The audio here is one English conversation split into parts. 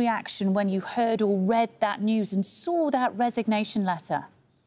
reaction when you heard or read that news and saw that resignation letter?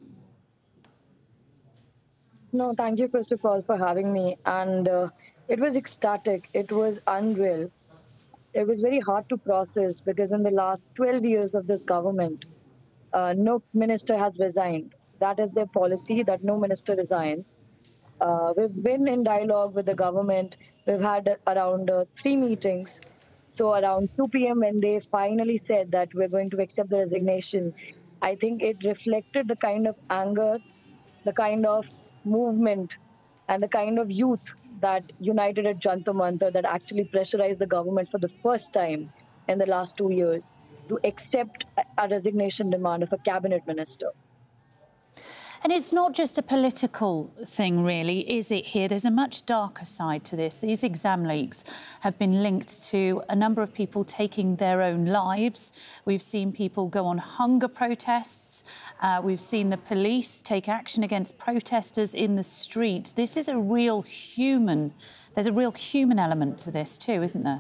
No, thank you, first of all, for having me. And it was ecstatic. It was unreal. It was very hard to process because in the last 12 years of this government, no minister has resigned. That is their policy, that no minister resigns. We've been in dialogue with the government. We've had around 3 meetings. So around 2 p.m. when they finally said that we're going to accept the resignation, I think it reflected the kind of anger, the kind of movement, and the kind of youth that united at Jantar Mantar that actually pressurized the government for the first time in the last 2 years to accept a resignation demand of a cabinet minister. And it's not just a political thing, really, is it here? There's a much darker side to this. These exam leaks have been linked to a number of people taking their own lives. We've seen people go on hunger protests. We've seen the police take action against protesters in the street. This is a real human... There's a real human element to this too, isn't there?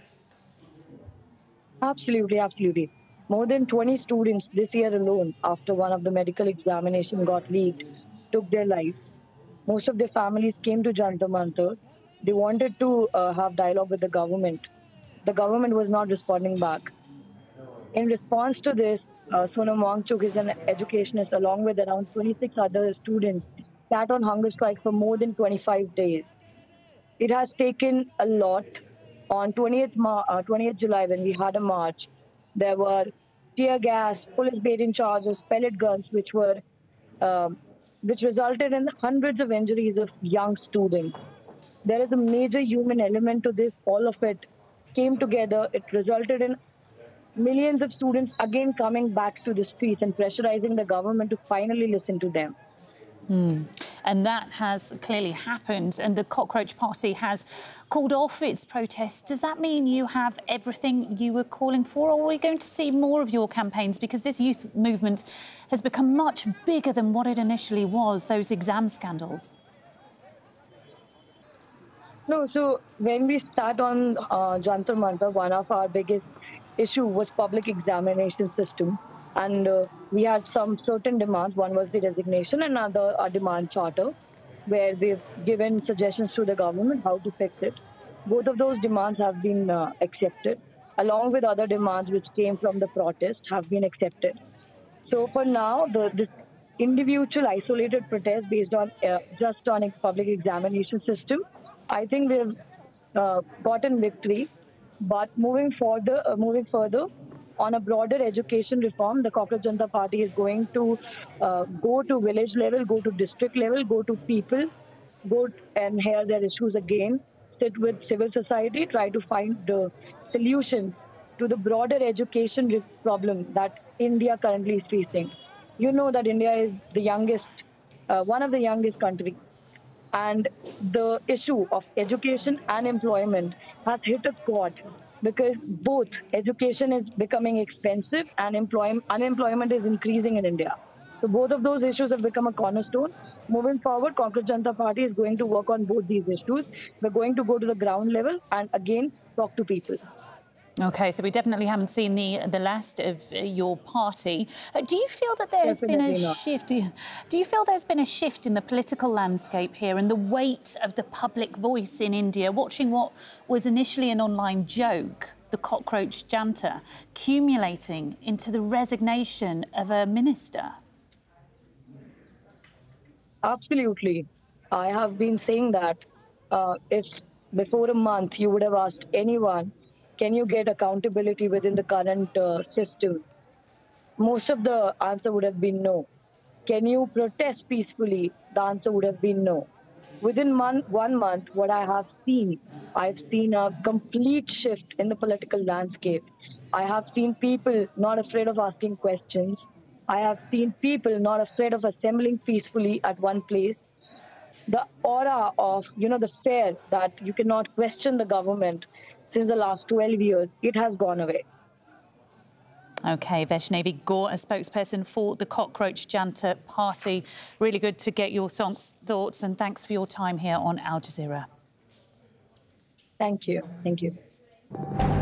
Absolutely, absolutely. More than 20 students this year alone, after one of the medical examination got leaked, took their lives. Most of their families came to Jantar Mantar. They wanted to have dialogue with the government. The government was not responding back. In response to this, Sonam Wangchuk is an educationist along with around 26 other students sat on hunger strike for more than 25 days. It has taken a lot. On 20th July, when we had a march, there were tear gas, police baiting charges, pellet guns, which resulted in hundreds of injuries of young students. There is a major human element to this. All of it came together. It resulted in millions of students again coming back to the streets and pressurizing the government to finally listen to them. And that has clearly happened, and the Cockroach Party has called off its protests. Does that mean you have everything you were calling for, or are we going to see more of your campaigns? Because this youth movement has become much bigger than what it initially was, those exam scandals. No, so when we start on Jantar Mantar, one of our biggest issue was public examination system. And we had some certain demands. One was the resignation, another a demand charter, where we've given suggestions to the government how to fix it. Both of those demands have been accepted, along with other demands which came from the protest have been accepted. So for now, this individual isolated protest based on just on a public examination system, I think we've gotten victory. But moving further, on a broader education reform, the Cockroach Janata Party is going to go to village level, go to district level, go to people, go and hear their issues again, sit with civil society, try to find the solution to the broader education problem that India currently is facing. You know that India is the youngest, one of the youngest countries, and the issue of education and employment has hit a chord because both education is becoming expensive and unemployment is increasing in India. So both of those issues have become a cornerstone. Moving forward, Cockroach Janata Party is going to work on both these issues. We're going to go to the ground level and again talk to people. OK, so we definitely haven't seen the last of your party. Do you feel that there has been a shift? Do you feel there's been a shift in the political landscape here and the weight of the public voice in India, watching what was initially an online joke, the Cockroach Jantar, accumulating into the resignation of a minister? Absolutely. I have been saying that if before a month you would have asked anyone, can you get accountability within the current system? Most of the answer would have been no. Can you protest peacefully? The answer would have been no. Within 1 month, what I've seen a complete shift in the political landscape. I have seen people not afraid of asking questions. I have seen people not afraid of assembling peacefully at one place. The aura of, the fear that you cannot question the government since the last 12 years, it has gone away. OK, Vaishnavi Gaur, a spokesperson for the Cockroach Jantar Party. Really good to get your thoughts, and thanks for your time here on Al Jazeera. Thank you. Thank you.